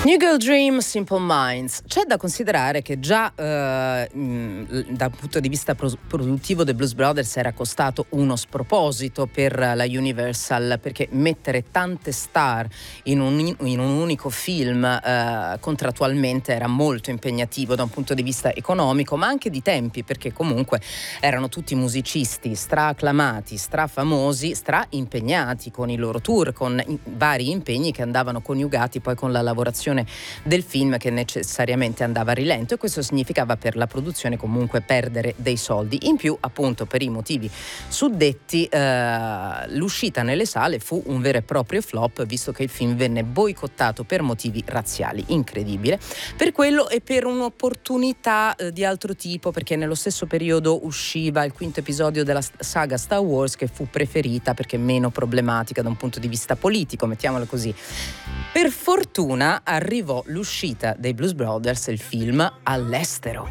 New Girl Dream, Simple Minds. C'è da considerare che già dal punto di vista produttivo The Blues Brothers era costato uno sproposito per la Universal, perché mettere tante star in un unico film contrattualmente era molto impegnativo da un punto di vista economico, ma anche di tempi, perché comunque erano tutti musicisti stra-acclamati, stra-famosi, stra-impegnati con i loro tour, con vari impegni che andavano coniugati poi con la lavorazione del film, che necessariamente andava a rilento, e questo significava per la produzione comunque perdere dei soldi. In più, appunto, per i motivi suddetti, l'uscita nelle sale fu un vero e proprio flop, visto che il film venne boicottato per motivi razziali. Incredibile. Per quello e per un'opportunità di altro tipo, perché nello stesso periodo usciva il quinto episodio della saga Star Wars, che fu preferita perché meno problematica da un punto di vista politico, mettiamolo così. Per fortuna arrivò l'uscita dei Blues Brothers, il film, all'estero.